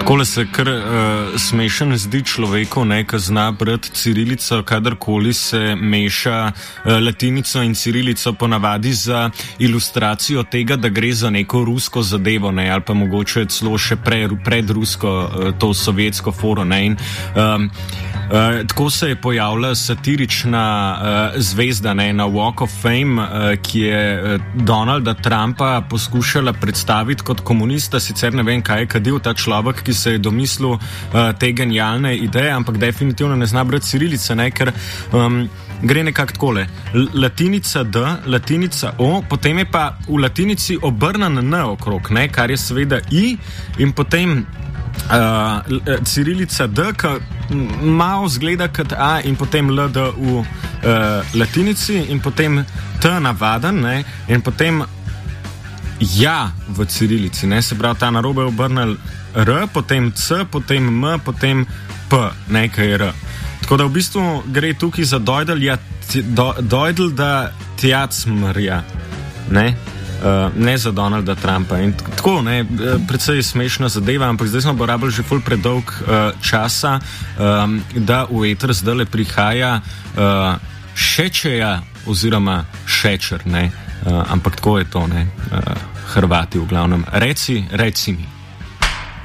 Takole se kar smešen zdi človeku, ki zna brati cirilico, kadarkoli se meša latinico in cirilico, ponavadi za ilustracijo tega, da gre za neko rusko zadevo, ali pa mogoče celo še pred rusko, to sovjetsko foro. In tako se je pojavila satirična zvezda na Walk of Fame, ki je Donalda Trumpa poskušala predstaviti kot komunista. Sicer ne vem, kaj je kadil ta človek, ki se je domislil te genialne ideje, ampak definitivno ne zna brati cirilice, ker gre nekako takole. Latinica D, latinica O, potem je pa v latinici obrnan N okrog, kar je seveda I, in potem cirilica D, ki malo zgleda kot A, in potem LD v latinici, in potem T navaden, in potem ja v cirilici, se pravi ta narobe obrnil R, potem C, potem M, potem P, kaj je R. Tako da v bistvu gre tukaj za dojdl da tjacmrja, ne za Donalda Trumpa. In tako, predvsej smešna zadeva, ampak zdaj smo porabili že ful predolg časa, da v eter zdajle prihaja Šečeja oziroma Šečer, ampak tako je to, Hrvati v glavnem. Reci mi.